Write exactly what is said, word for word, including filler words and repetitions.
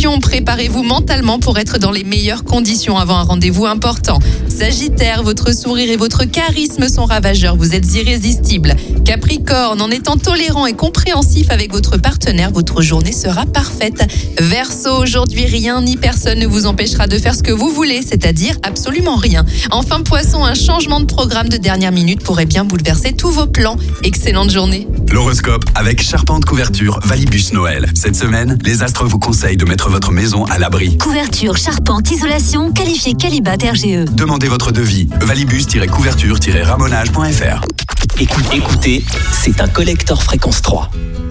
Scorpion, préparez-vous mentalement pour être dans les meilleures conditions avant un rendez-vous important. Sagittaire, votre sourire et votre charisme sont ravageurs, vous êtes irrésistible. Capricorne, en étant tolérant et compréhensif avec votre partenaire, votre journée sera parfaite. Verseau, aujourd'hui rien ni personne ne vous empêchera de faire ce que vous voulez, c'est-à-dire absolument rien. Enfin Poisson, un changement de programme de dernière minute pourrait bien bouleverser tous vos plans. Excellente journée. L'horoscope avec Charpente Couverture Valibus Noël. Cette semaine, les astres vous conseillent de mettre votre maison à l'abri. Couverture, charpente, isolation, qualifié Qualibat R G E. Demandez votre devis. valibus-couverture-ramonage point f r. Écoutez, écoutez, c'est un collector fréquence trois.